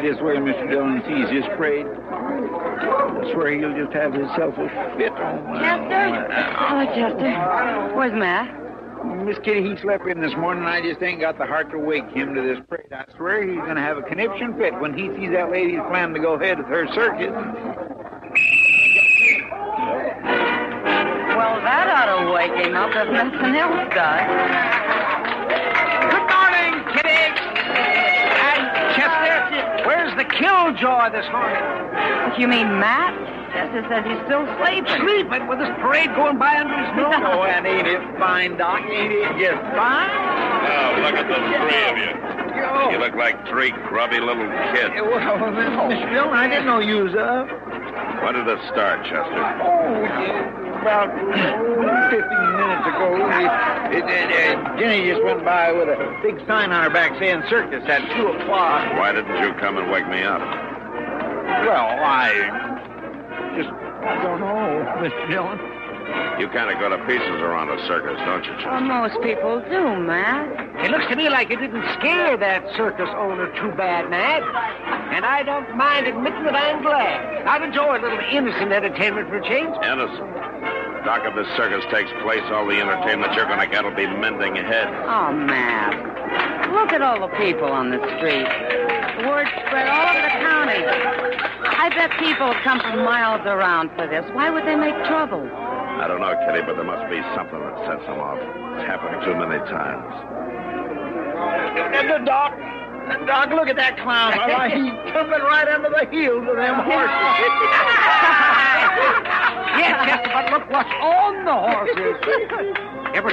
this way, Mr. Dillon, and sees this parade, I swear he'll just have himself a fit on. Chester? Oh, Chester. Where's Matt? Miss Kitty, he slept in this morning, and I just ain't got the heart to wake him to this parade. I swear he's going to have a conniption fit when he sees that lady's planning to go ahead with her circus. Well, that ought to wake him up if nothing else does. Good morning, Kitty. And Chester, where's the killjoy this morning? You mean Matt? Chester says he's still sleeping. Sleeping with this parade going by under his nose. Oh, and ain't it fine, Doc? Ain't it just fine? Oh, look at the three of you. You look like three grubby little kids. Well, Mr. Dillon, I didn't know you was up. When did it start, Chester? About 15 minutes ago, Jenny just went by with a big sign on her back saying circus at 2 o'clock. Why didn't you come and wake me up? Well, I don't know, Mr. Dillon. You kind of go to pieces around a circus, don't you, Chester? Well, most people do, Matt. It looks to me like you didn't scare that circus owner too bad, Matt. And I don't mind admitting that I'm glad. I'd enjoy a little innocent entertainment for a change. Innocent. Doc, if this circus takes place, all the entertainment you're going to get will be mending heads. Oh, Matt. Look at all the people on the street. The word spread all over the county. I bet people have come from miles around for this. Why would they make trouble? I don't know, Kitty, but there must be something that sets them off. It's happened too many times. Doc, look at that clown. He's jumping right under the heels of them horses. Yeah, Chester, but look what's on the horses. Ever